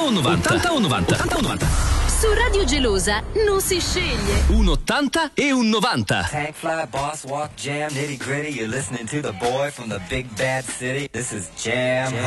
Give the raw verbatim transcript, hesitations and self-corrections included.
o novanta? ottanta o novanta? ottanta o novanta? Su Radio Gelosa non si sceglie. Un ottanta e un novanta. Tank fly, boss walk, jam, nitty gritty. You're listening to the boy from the big bad city. This is Jam. Jam.